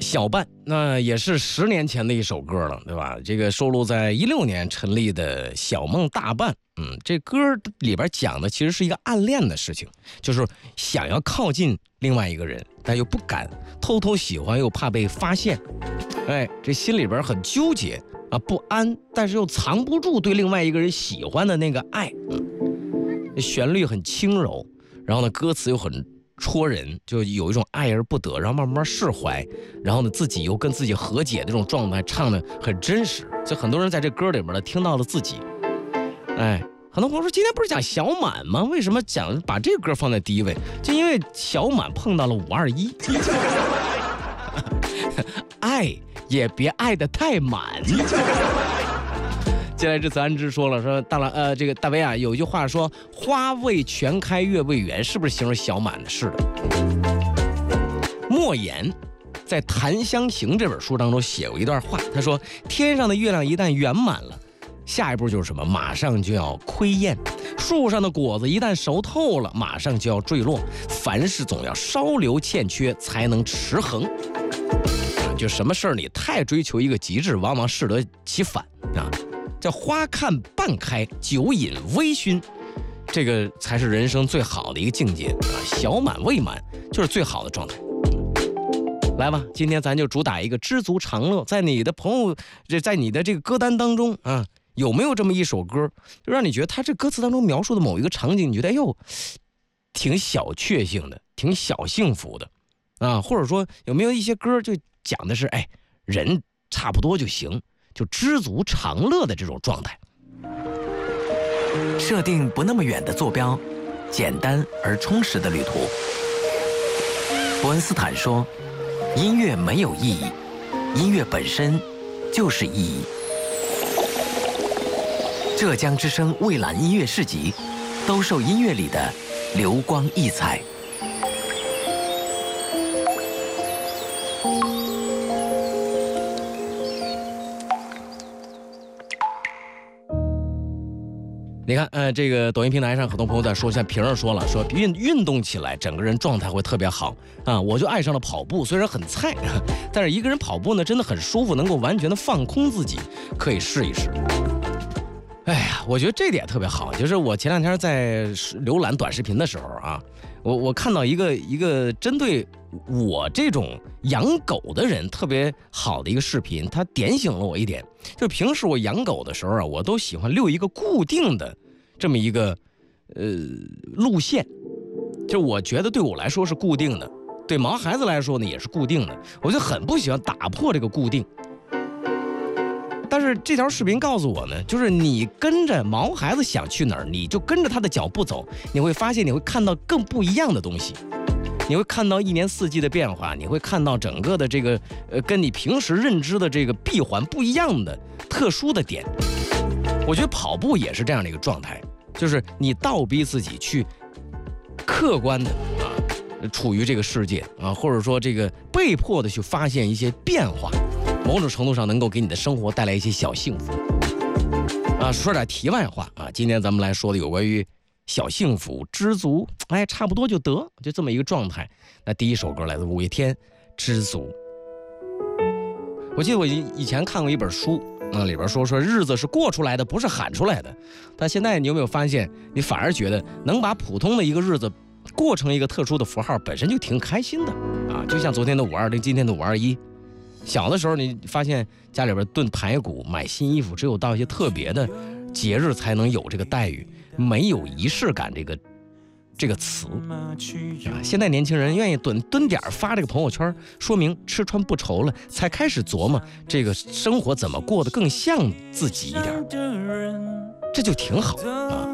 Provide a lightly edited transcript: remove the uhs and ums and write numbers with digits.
小半，那也是10年前的一首歌了，对吧？这个收录在16年成立的小梦大半。这歌里边讲的其实是一个暗恋的事情，就是想要靠近另外一个人，但又不敢，偷偷喜欢又怕被发现。这心里边很纠结啊，不安，但是又藏不住对另外一个人喜欢的那个爱。旋律很轻柔，然后呢，歌词又很戳人，就有一种爱而不得，然后慢慢释怀，然后呢，自己又跟自己和解的这种状态，唱的很真实。就很多人在这歌里边呢，听到了自己。很多朋友说，今天不是讲小满吗？为什么把这个歌放在第一位？就因为小满碰到了521，爱也别爱得太满。接下来这次安之说了，说这个大威啊，有一句话说花未全开月未圆，是不是形容小满的？是的。莫言在《檀香刑》这本书当中写过一段话，他说天上的月亮一旦圆满了，下一步就是什么？马上就要亏厌。树上的果子一旦熟透了，马上就要坠落。凡事总要稍留欠缺，才能持衡。就什么事儿你太追求一个极致，往往适得其反啊。叫花看半开，酒饮微醺，这个才是人生最好的一个境界啊！小满未满就是最好的状态。来吧，今天咱就主打一个知足常乐。在你的这个歌单当中啊，有没有这么一首歌，就让你觉得他这歌词当中描述的某一个场景，你觉得挺小确幸的，挺小幸福的啊？或者说有没有一些歌就讲的是人差不多就行，就知足常乐的这种状态。 设定不那么远的坐标，简单而充实的旅途。伯恩斯坦说，音乐没有意义，音乐本身就是意义。浙江之声蔚蓝音乐市集，兜售音乐里的流光溢彩。 你看，这个抖音平台上很多朋友在说，像平儿说了，说运动起来，整个人状态会特别好啊。我就爱上了跑步，虽然很菜，但是一个人跑步呢，真的很舒服，能够完全的放空自己，可以试一试。我觉得这点特别好，就是我前2天在浏览短视频的时候啊，我看到一个针对我这种养狗的人特别好的一个视频，它点醒了我一点。就平时我养狗的时候啊，我都喜欢留一个固定的这么一个路线，就我觉得对我来说是固定的，对毛孩子来说呢也是固定的，我就很不喜欢打破这个固定。但是这条视频告诉我呢，就是你跟着毛孩子想去哪儿，你就跟着他的脚步走，你会发现你会看到更不一样的东西，你会看到1年4季的变化，你会看到整个的这个跟你平时认知的这个闭环不一样的特殊的点。我觉得跑步也是这样的一个状态，就是你倒逼自己去客观的处于这个世界啊，或者说这个被迫的去发现一些变化，某种程度上能够给你的生活带来一些小幸福啊。说点题外话啊，今天咱们来说的有关于小幸福、知足，差不多就得，就这么一个状态。那第一首歌来自五月天，《知足》。我记得我以前看过一本书，里边说日子是过出来的，不是喊出来的。但现在你有没有发现，你反而觉得能把普通的一个日子过成一个特殊的符号，本身就挺开心的啊！就像昨天的520，今天的521。小的时候你发现家里边炖排骨、买新衣服，只有到一些特别的节日才能有这个待遇，没有仪式感这个词啊。现在年轻人愿意蹲点发这个朋友圈，说明吃穿不愁了，才开始琢磨这个生活怎么过得更像自己一点，这就挺好啊。